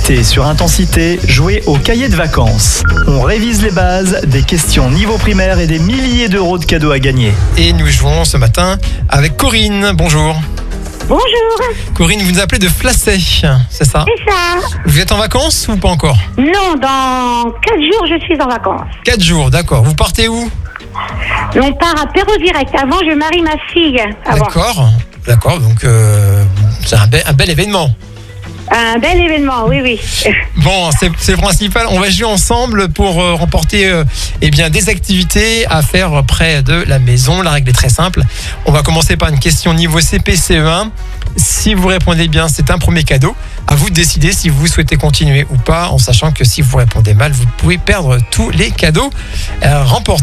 Activité sur intensité, jouer au cahier de vacances. On révise les bases, des questions niveau primaire et des milliers d'euros de cadeaux à gagner. Et nous jouons ce matin avec Corinne. Bonjour. Bonjour, Corinne, vous nous appelez de Flacey, c'est ça? c'est ça. Vous êtes en vacances ou pas encore? Non, dans 4 jours, je suis en vacances. 4 jours, d'accord. Vous partez où? On part à Perros direct. Avant, je marie ma fille. Avant. D'accord. Donc c'est un bel événement. Un bel événement, oui. Bon, c'est le principal. On va jouer ensemble pour remporter des activités à faire près de la maison. La règle est très simple. On va commencer par une question niveau CP-CE1. Si vous répondez bien, c'est un premier cadeau. À vous de décider si vous souhaitez continuer ou pas, en sachant que si vous répondez mal, vous pouvez perdre tous les cadeaux remportés.